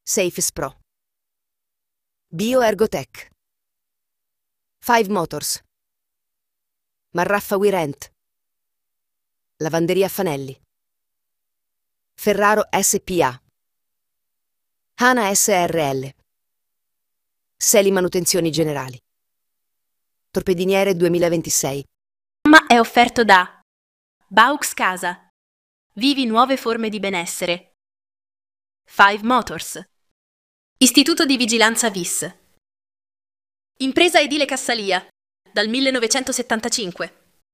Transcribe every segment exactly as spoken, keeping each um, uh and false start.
Safes Pro, BioErgotech, Five Motors, Marraffa We Rent, Lavanderia Fanelli, Ferraro S P A, Hana S R L, Seli Manutenzioni Generali, Torpediniere duemilaventisei. Ma è offerto da Baux Casa, vivi nuove forme di benessere, Five Motors, Istituto di Vigilanza V I S, Impresa Edile Cassalia, dal millenovecentosettantacinque.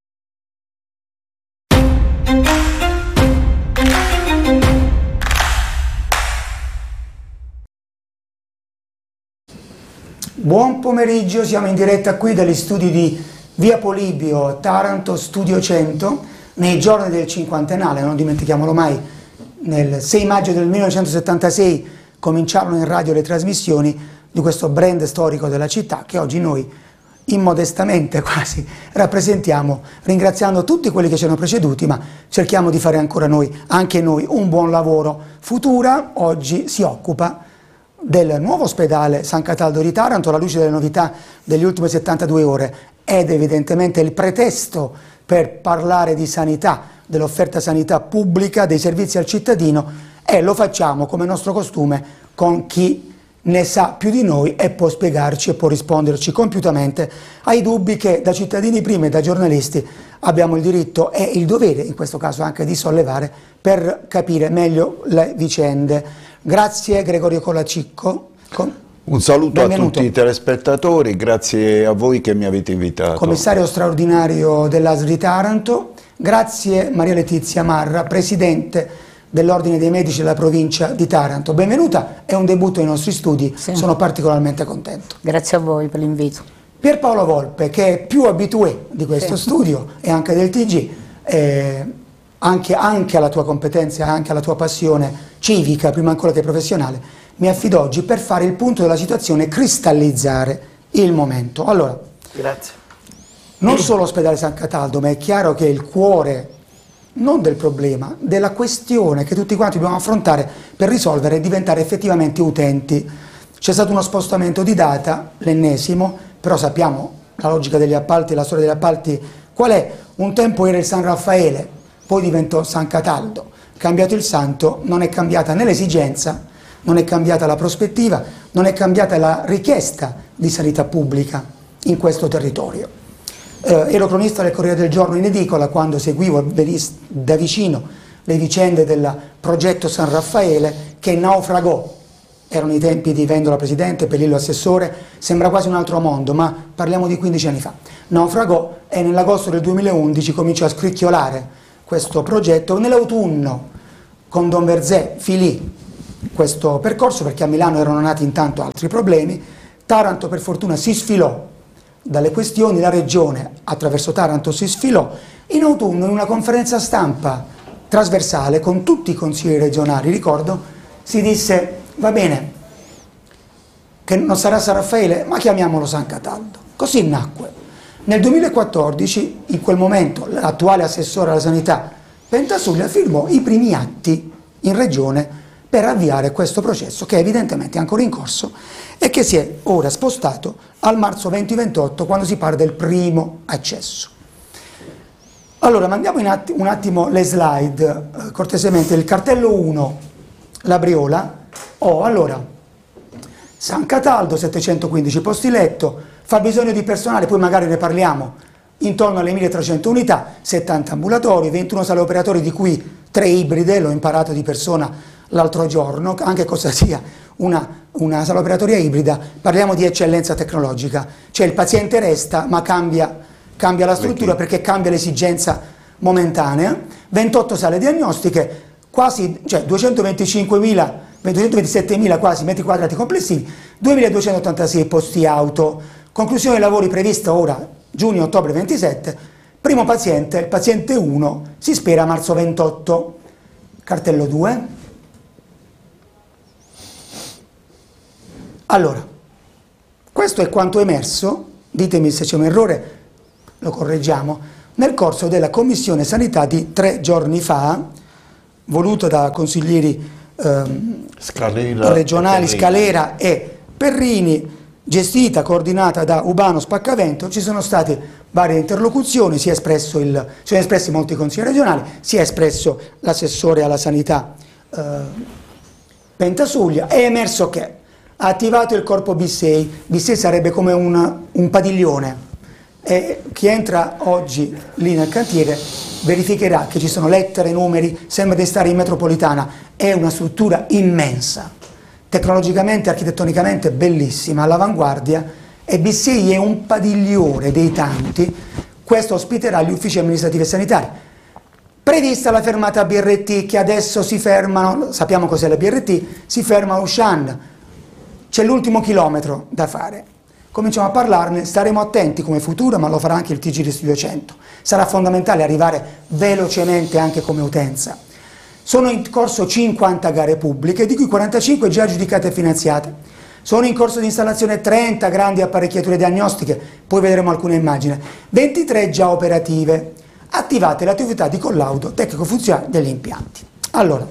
Buon pomeriggio, siamo in diretta qui dagli studi di Via Polibio, Taranto, Studio cento, nei giorni del cinquantennale, non dimentichiamolo mai. Nel sei maggio del millenovecentosettantasei cominciarono in radio le trasmissioni di questo brand storico della città che oggi noi immodestamente quasi rappresentiamo, ringraziando tutti quelli che ci hanno preceduti, ma cerchiamo di fare ancora noi, anche noi, un buon lavoro. Futura oggi si occupa del nuovo ospedale San Cataldo di Taranto alla luce delle novità delle ultime settantadue ore ed evidentemente il pretesto per parlare di sanità, dell'offerta sanità pubblica, dei servizi al cittadino, e lo facciamo come nostro costume con chi ne sa più di noi e può spiegarci e può risponderci compiutamente ai dubbi che da cittadini prima e da giornalisti abbiamo il diritto e il dovere, in questo caso anche di sollevare, per capire meglio le vicende. Grazie Gregorio Colacicco. Con... Un saluto Benvenuto. A tutti i telespettatori, grazie a voi che mi avete invitato. Commissario straordinario dell'A S L di Taranto, grazie Maria Letizia Marra, Presidente dell'Ordine dei Medici della provincia di Taranto. Benvenuta, è un debutto ai nostri studi, sì. Sono particolarmente contento. Grazie a voi per l'invito. Pierpaolo Volpe, che è più abitué di questo sì. studio e anche del T G, eh, anche, anche alla tua competenza, anche alla tua passione civica, prima ancora che professionale, mi affido oggi per fare il punto della situazione e cristallizzare il momento. Allora, grazie. Non solo ospedale San Cataldo, ma è chiaro che il cuore, non del problema, della questione che tutti quanti dobbiamo affrontare per risolvere e diventare effettivamente utenti. C'è stato uno spostamento di data, l'ennesimo, però sappiamo la logica degli appalti, la storia degli appalti, qual è? Un tempo era il San Raffaele, poi diventò San Cataldo. Cambiato il santo, non è cambiata né l'esigenza, non è cambiata la prospettiva, non è cambiata la richiesta di sanità pubblica in questo territorio. Eh, ero cronista del Corriere del Giorno in edicola quando seguivo da vicino le vicende del progetto San Raffaele che naufragò. Erano i tempi di Vendola presidente, Pelillo assessore, sembra quasi un altro mondo, ma parliamo di quindici anni fa. Naufragò e nell'agosto del duemilaundici cominciò a scricchiolare questo progetto. Nell'autunno con Don Verzé finì questo percorso perché a Milano erano nati intanto altri problemi. Taranto per fortuna si sfilò dalle questioni, la regione attraverso Taranto si sfilò. In autunno in una conferenza stampa trasversale con tutti i consigli regionali, ricordo, si disse va bene che non sarà San Raffaele ma chiamiamolo San Cataldo. Così nacque. Nel duemilaquattordici, in quel momento l'attuale assessore alla sanità Pentasuglia firmò i primi atti in regione per avviare questo processo che evidentemente è ancora in corso e che si è ora spostato al marzo duemilaventotto quando si parla del primo accesso. Allora mandiamo in atti, un attimo le slide, eh, cortesemente, il cartello uno, la Briola, oh, allora, San Cataldo, settecentoquindici posti letto, fa bisogno di personale, poi magari ne parliamo, intorno alle milletrecento unità, settanta ambulatori, ventuno sale operatori di cui tre ibride, l'ho imparato di persona l'altro giorno, anche cosa sia una, una sala operatoria ibrida, parliamo di eccellenza tecnologica, cioè il paziente resta ma cambia, cambia la struttura perché cambia l'esigenza momentanea, ventotto sale diagnostiche, quasi, cioè duecentoventicinquemila, duecentoventissettemila quasi metri quadrati complessivi, duemiladuecentottantasei posti auto, conclusione dei lavori prevista ora giugno-ottobre ventisette, primo paziente, il paziente uno, si spera marzo ventotto, cartello due. Allora, questo è quanto emerso, ditemi se c'è un errore, lo correggiamo, nel corso della Commissione Sanità di tre giorni fa, voluta da consiglieri ehm, Scalera regionali e Scalera e Perrini, gestita, coordinata da Ubano Spaccavento. Ci sono state varie interlocuzioni, si è espresso il, si sono espressi molti consigli regionali, si è espresso l'assessore alla sanità eh, Pentasuglia. È emerso che ha attivato il corpo B sei, B sei sarebbe come un, un padiglione, e chi entra oggi lì nel cantiere verificherà che ci sono lettere, numeri, sembra di stare in metropolitana, è una struttura immensa, tecnologicamente, architettonicamente bellissima, all'avanguardia, e B sei è un padiglione dei tanti. Questo ospiterà gli uffici amministrativi e sanitari. Prevista la fermata B R T, che adesso si fermano, sappiamo cos'è la B R T, si ferma a Ushan, c'è l'ultimo chilometro da fare. Cominciamo a parlarne, staremo attenti come futuro, ma lo farà anche il T G R S duecento. Sarà fondamentale arrivare velocemente anche come utenza. Sono in corso cinquanta gare pubbliche, di cui quarantacinque già aggiudicate e finanziate. Sono in corso di installazione trenta grandi apparecchiature diagnostiche, poi vedremo alcune immagini, ventitré già operative, attivate le attività di collaudo tecnico-funzionale degli impianti. Allora,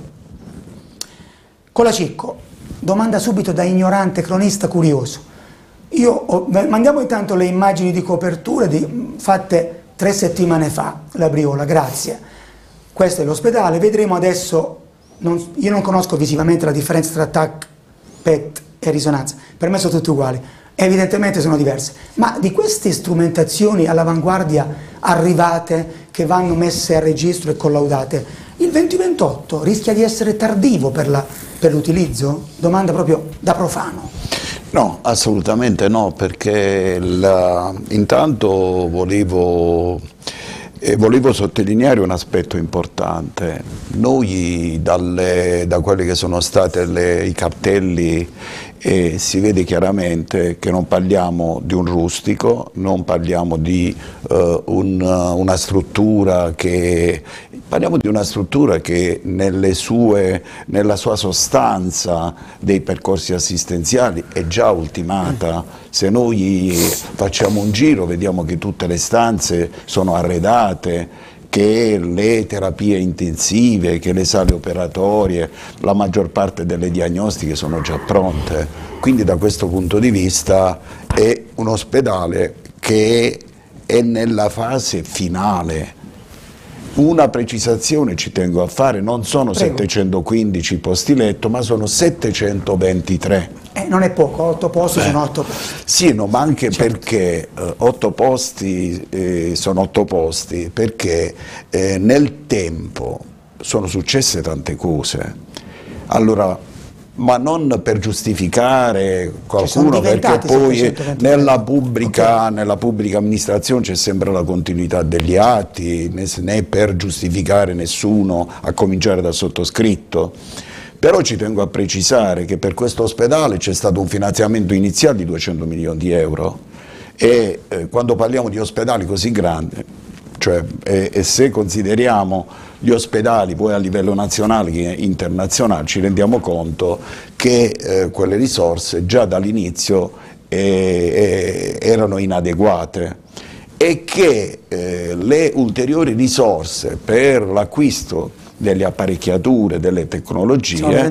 con la Cicco, domanda subito da ignorante cronista curioso. Io ho, mandiamo intanto le immagini di copertura di, fatte tre settimane fa, la Briola, grazie. Questo è l'ospedale, vedremo adesso, non, io non conosco visivamente la differenza tra T A C, P E T e risonanza, per me sono tutte uguali, evidentemente sono diverse, ma di queste strumentazioni all'avanguardia arrivate che vanno messe a registro e collaudate, il duemilaventotto rischia di essere tardivo per la, per l'utilizzo? Domanda proprio da profano. No, assolutamente no, perché la, intanto volevo, eh, volevo sottolineare un aspetto importante. Noi dalle, da quelli che sono stati i cartelli eh, si vede chiaramente che non parliamo di un rustico, non parliamo di eh, un, una struttura che... Parliamo di una struttura che nelle sue, nella sua sostanza dei percorsi assistenziali è già ultimata. Se noi facciamo un giro vediamo che tutte le stanze sono arredate, che le terapie intensive, che le sale operatorie, la maggior parte delle diagnostiche sono già pronte. Quindi da questo punto di vista è un ospedale che è nella fase finale. Una precisazione ci tengo a fare, non sono Prego. settecentoquindici posti letto, ma sono settecentoventitré. Eh, non è poco, otto posti eh. sono otto posti. Sì, no, ma anche certo. perché eh, otto posti eh, sono otto posti, perché eh, nel tempo sono successe tante cose. Allora, ma non per giustificare qualcuno, perché poi nella pubblica, okay. nella pubblica amministrazione c'è sempre la continuità degli atti, né per giustificare nessuno, a cominciare dal sottoscritto. Però ci tengo a precisare che per questo ospedale c'è stato un finanziamento iniziale di duecento milioni di euro e eh, quando parliamo di ospedali così grandi, cioè, e, e se consideriamo gli ospedali poi a livello nazionale e internazionale, ci rendiamo conto che eh, quelle risorse già dall'inizio eh, eh, erano inadeguate e che eh, le ulteriori risorse per l'acquisto delle apparecchiature, delle tecnologie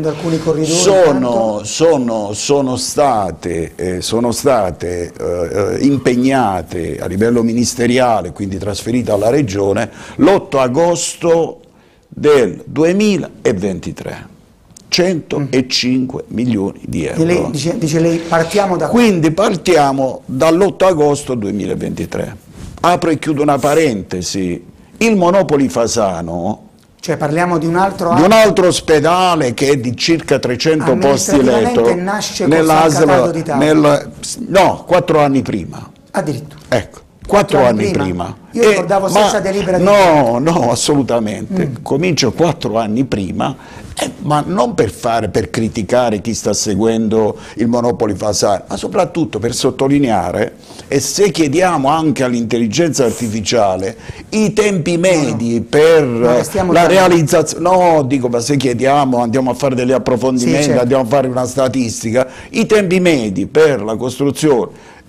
sono, sono, sono state, eh, sono state eh, impegnate a livello ministeriale, quindi trasferite alla Regione, l'otto agosto del duemilaventitré. centocinque mm. milioni di euro. Lei, dice, dice lei, partiamo da... Quindi partiamo dall'otto agosto duemilaventitré. Apro e chiudo una parentesi. Il Monopoli Fasano... Cioè parliamo di un altro... Di un altro ospedale che è di circa trecento posti letto. Nasce con San Cataldo d'Italia. Nel, no, quattro anni prima. Addirittura. Ecco, quattro anni prima. prima. Io ricordavo eh, stessa delibera di... No, no, assolutamente. Mm. Comincio quattro anni prima, eh, ma non per fare, per criticare chi sta seguendo il Monopoli Fasano, ma soprattutto per sottolineare, e se chiediamo anche all'intelligenza artificiale i tempi medi no, no. per no, la realizzazione, no, dico, ma se chiediamo, andiamo a fare degli approfondimenti, sì, certo. andiamo a fare una statistica, i tempi medi per la costruzione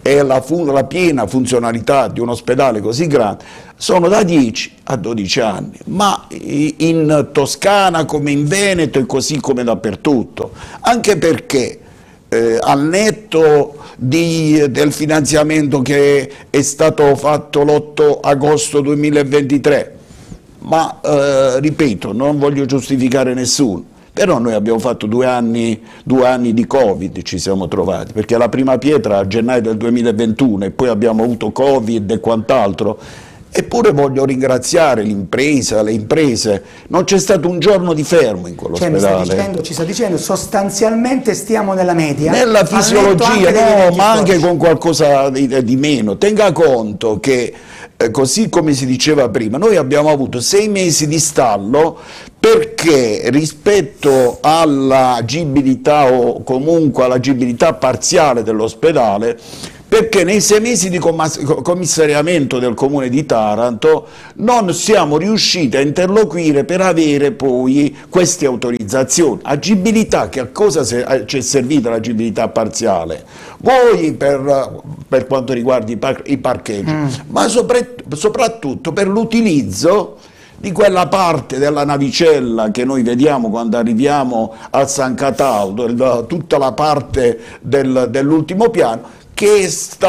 e la, la piena funzionalità di un ospedale così grande sono da dieci a dodici anni, ma in Toscana come in Veneto e così come dappertutto, anche perché eh, al netto di, del finanziamento che è stato fatto l'otto agosto duemilaventitré, ma eh, ripeto, non voglio giustificare nessuno, però noi abbiamo fatto due anni, due anni di Covid, ci siamo trovati, perché la prima pietra a gennaio del duemilaventuno e poi abbiamo avuto Covid e quant'altro. Eppure voglio ringraziare l'impresa, le imprese, non c'è stato un giorno di fermo in quell'ospedale. Cioè, mi sta dicendo, ci sta dicendo, sostanzialmente stiamo nella media. Nella fisiologia, no, ma anche con qualcosa di, di meno. Tenga conto che, eh, così come si diceva prima, noi abbiamo avuto sei mesi di stallo perché rispetto all'agibilità o comunque all'agibilità parziale dell'ospedale, perché nei sei mesi di commissariamento del Comune di Taranto non siamo riusciti a interloquire per avere poi queste autorizzazioni. Agibilità, che a cosa ci è servita l'agibilità parziale? Voi per, per quanto riguarda i, par i parcheggi, mm. ma soprattutto per l'utilizzo di quella parte della navicella che noi vediamo quando arriviamo al San Cataldo, tutta la parte del, dell'ultimo piano, che è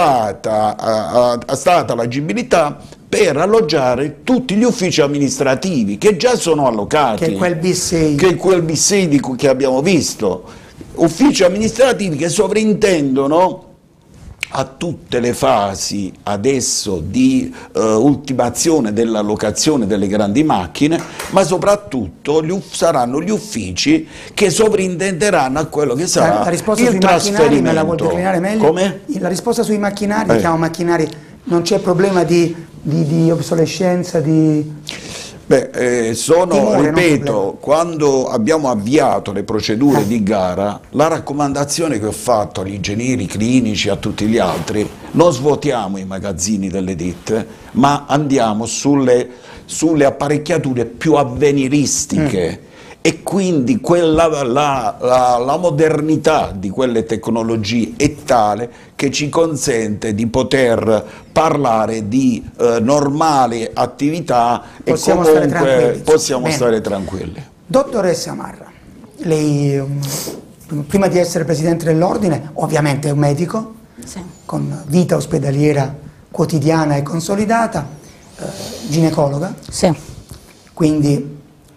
stata, uh, stata l'agibilità per alloggiare tutti gli uffici amministrativi che già sono allocati, che è quel B sei, che è quel B sei di cui che abbiamo visto, uffici amministrativi che sovrintendono a tutte le fasi adesso di uh, ultimazione dell'allocazione delle grandi macchine, ma soprattutto gli saranno gli uffici che sovrintenderanno a quello che sarà la, la risposta il sui trasferimento. Me la vuol declinare meglio? Come? La risposta sui macchinari, eh. diciamo macchinari, non c'è problema di, di, di obsolescenza, di... Beh, eh, sono, timore, ripeto, quando abbiamo avviato le procedure eh. di gara, la raccomandazione che ho fatto agli ingegneri clinici e a tutti gli altri, non svuotiamo i magazzini delle ditte, ma andiamo sulle, sulle apparecchiature più avveniristiche. Mm. E quindi quella, la, la, la modernità di quelle tecnologie è tale che ci consente di poter parlare di eh, normali attività possiamo e comunque stare tranquilli. possiamo Bene. stare tranquilli. Dottoressa Marra, lei um, prima di essere Presidente dell'Ordine ovviamente è un medico, sì, con vita ospedaliera quotidiana e consolidata, eh, ginecologa, sì, quindi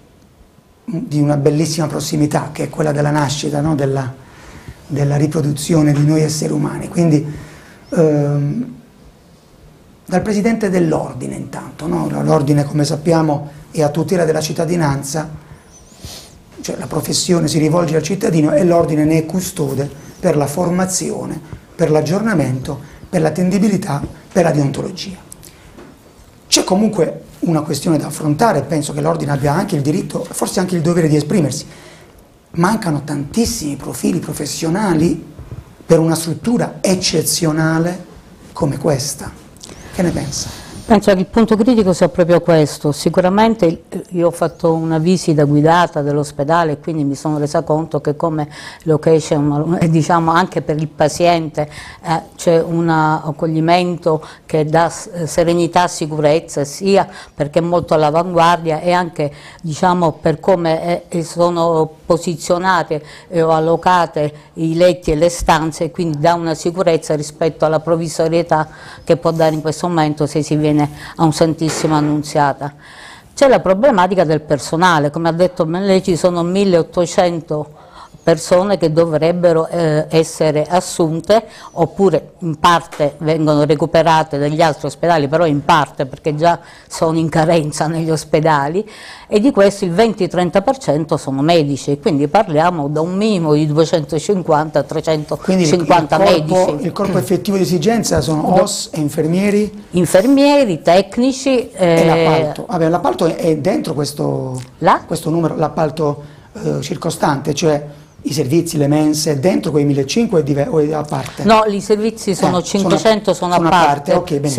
di una bellissima prossimità che è quella della nascita, no? della, della riproduzione di noi esseri umani. Quindi ehm, dal Presidente dell'Ordine intanto, no? L'Ordine come sappiamo è a tutela della cittadinanza, cioè la professione si rivolge al cittadino e l'Ordine ne è custode per la formazione, per l'aggiornamento, per l'attendibilità, per la deontologia. C'è comunque una questione da affrontare, penso che l'Ordine abbia anche il diritto, forse anche il dovere di esprimersi. Mancano tantissimi profili professionali per una struttura eccezionale come questa. Che ne pensa? Penso che il punto critico sia proprio questo. Sicuramente io ho fatto una visita guidata dell'ospedale e quindi mi sono resa conto che come location, diciamo anche per il paziente, eh, c'è un accoglimento che dà serenità, sicurezza, sia perché è molto all'avanguardia e anche diciamo per come è, sono posizionate e o allocate i letti e le stanze, quindi dà una sicurezza rispetto alla provvisorietà che può dare in questo momento se si viene a un Santissimo Annunziata. C'è la problematica del personale, come ha detto lei ci sono milleottocento persone che dovrebbero eh, essere assunte oppure in parte vengono recuperate dagli altri ospedali, però in parte perché già sono in carenza negli ospedali e di questo il venti trenta per cento sono medici, quindi parliamo da un minimo di duecentocinquanta a trecentocinquanta quindi il, il corpo, medici. Il corpo effettivo di esigenza sono O S e infermieri? Infermieri, tecnici. Eh, e l'appalto? Vabbè, l'appalto è, è dentro questo, La? questo numero, l'appalto eh, circostante, cioè i servizi, le mense, dentro quei millecinquecento o è a parte? No, i servizi sono eh, cinquecento, sono, sono, sono a a parte. parte. Ok, benissimo. Sì.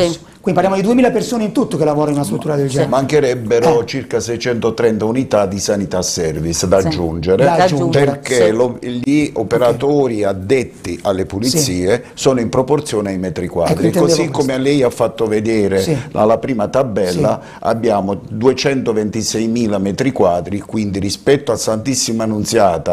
Quindi parliamo di duemila persone in tutto che lavorano in una struttura del genere. Mancherebbero Eh. circa seicentotrenta unità di sanità service da Sì. aggiungere, Da aggiungere, perché sì. lo- gli operatori addetti alle pulizie sono in proporzione ai metri quadri. Ecco, intendevo Così come questo. lei ha fatto vedere Sì. alla prima tabella, abbiamo duecentoventiseimila metri quadri, quindi rispetto a Santissima Annunziata